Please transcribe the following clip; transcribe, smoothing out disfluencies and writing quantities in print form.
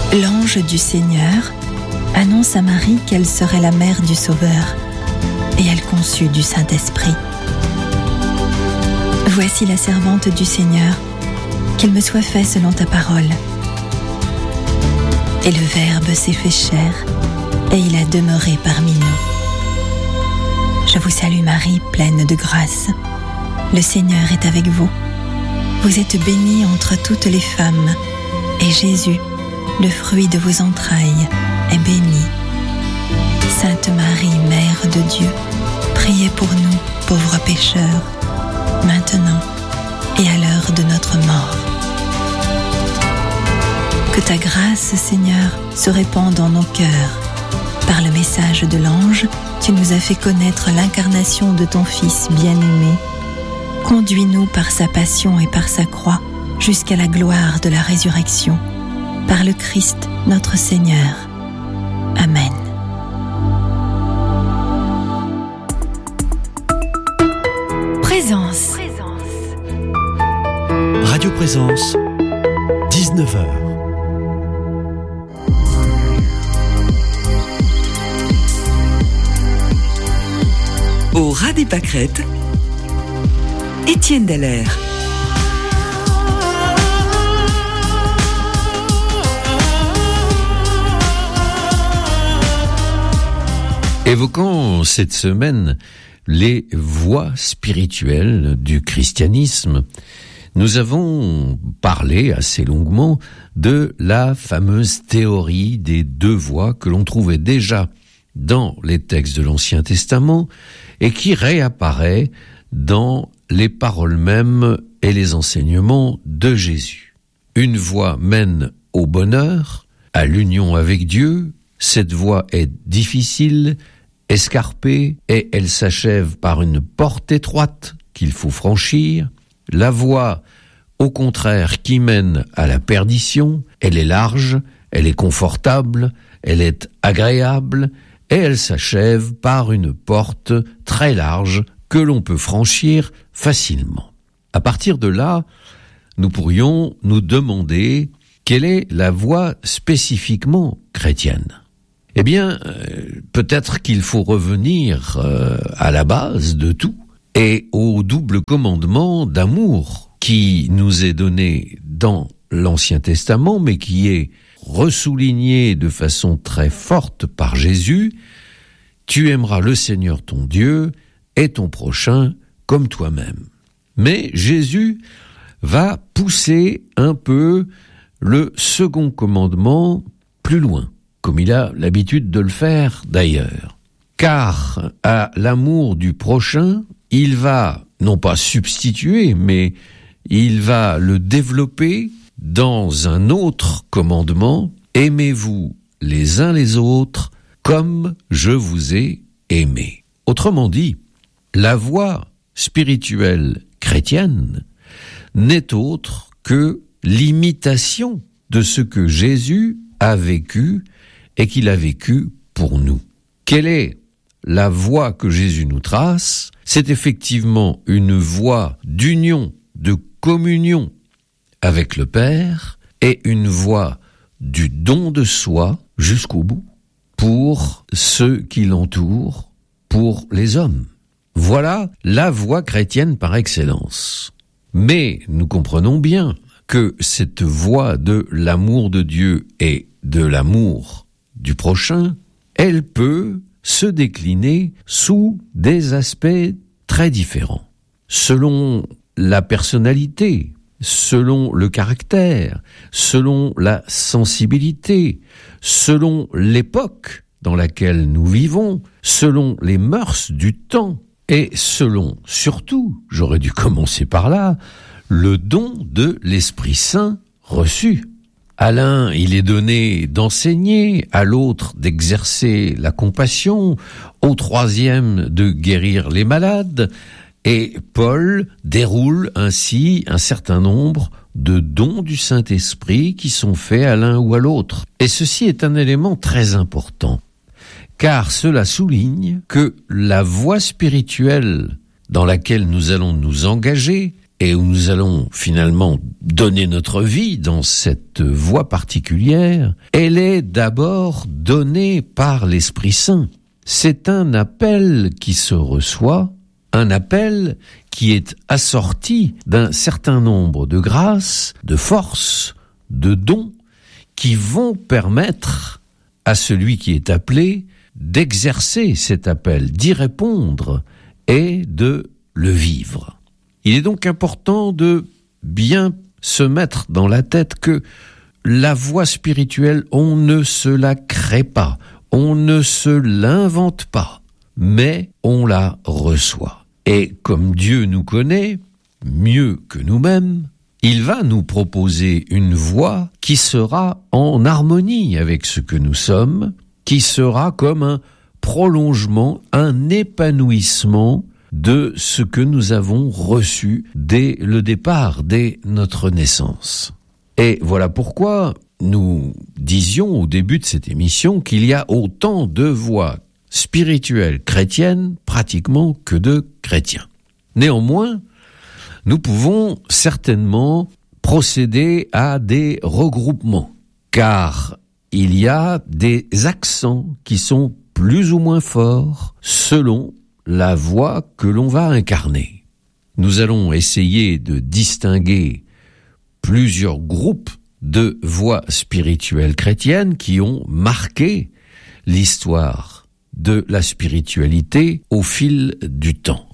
L'ange du Seigneur annonce à Marie qu'elle serait la mère du Sauveur, et elle conçut du Saint-Esprit. Voici la servante du Seigneur, qu'il me soit fait selon ta parole. Et le Verbe s'est fait chair, et il a demeuré parmi nous. Je vous salue Marie, pleine de grâce. Le Seigneur est avec vous. Vous êtes bénie entre toutes les femmes, et Jésus, le fruit de vos entrailles, est béni. Sainte Marie, Mère de Dieu, priez pour nous, pauvres pécheurs, maintenant et à l'heure de notre mort. Que ta grâce, Seigneur, se répande dans nos cœurs. Par le message de l'ange, tu nous as fait connaître l'incarnation de ton Fils bien-aimé. Conduis-nous par sa passion et par sa croix jusqu'à la gloire de la résurrection. Par le Christ, notre Seigneur. Amen. Présence. Radio Présence, 19h. Au ras des pâquerettes, Étienne Dallaire. Évoquant cette semaine les voies spirituelles du christianisme, nous avons parlé assez longuement de la fameuse théorie des deux voies que l'on trouvait déjà dans les textes de l'Ancien Testament et qui réapparaît dans les paroles mêmes et les enseignements de Jésus. Une voie mène au bonheur, à l'union avec Dieu. Cette voie est difficile, escarpée, et elle s'achève par une porte étroite qu'il faut franchir. La voie, au contraire, qui mène à la perdition, elle est large, elle est confortable, elle est agréable, et elle s'achève par une porte très large que l'on peut franchir facilement. À partir de là, nous pourrions nous demander quelle est la voie spécifiquement chrétienne. Eh bien, peut-être qu'il faut revenir à la base de tout et au double commandement d'amour qui nous est donné dans l'Ancien Testament, mais qui est ressouligné de façon très forte par Jésus. Tu aimeras le Seigneur ton Dieu et ton prochain comme toi-même. Mais Jésus va pousser un peu le second commandement plus loin, comme il a l'habitude de le faire d'ailleurs. Car à l'amour du prochain, il va non pas substituer, mais il va le développer dans un autre commandement. Aimez-vous les uns les autres comme je vous ai aimé. Autrement dit, la voie spirituelle chrétienne n'est autre que l'imitation de ce que Jésus a vécu et qu'il a vécu pour nous. Quelle est la voie que Jésus nous trace? C'est effectivement une voie d'union, de communion avec le Père et une voie du don de soi jusqu'au bout pour ceux qui l'entourent, pour les hommes. Voilà la voie chrétienne par excellence. Mais nous comprenons bien que cette voie de l'amour de Dieu et de l'amour du prochain, elle peut se décliner sous des aspects très différents, selon la personnalité, selon le caractère, selon la sensibilité, selon l'époque dans laquelle nous vivons, selon les mœurs du temps, et selon, surtout, j'aurais dû commencer par là, le don de l'Esprit Saint reçu. À l'un, il est donné d'enseigner, à l'autre d'exercer la compassion, au troisième de guérir les malades, et Paul déroule ainsi un certain nombre de dons du Saint-Esprit qui sont faits à l'un ou à l'autre. Et ceci est un élément très important, car cela souligne que la voie spirituelle dans laquelle nous allons nous engager et où nous allons finalement donner notre vie dans cette voie particulière, elle est d'abord donnée par l'Esprit Saint. C'est un appel qui se reçoit, un appel qui est assorti d'un certain nombre de grâces, de forces, de dons qui vont permettre à celui qui est appelé d'exercer cet appel, d'y répondre et de le vivre. Il est donc important de bien se mettre dans la tête que la voie spirituelle, on ne se la crée pas, on ne se l'invente pas, mais on la reçoit. Et comme Dieu nous connaît mieux que nous-mêmes, il va nous proposer une voie qui sera en harmonie avec ce que nous sommes, qui sera comme un prolongement, un épanouissement de ce que nous avons reçu dès le départ, dès notre naissance. Et voilà pourquoi nous disions au début de cette émission qu'il y a autant de voies spirituelles chrétiennes pratiquement que de chrétiens. Néanmoins, nous pouvons certainement procéder à des regroupements, car il y a des accents qui sont plus ou moins forts selon la voie que l'on va incarner. Nous allons essayer de distinguer plusieurs groupes de voies spirituelles chrétiennes qui ont marqué l'histoire de la spiritualité au fil du temps.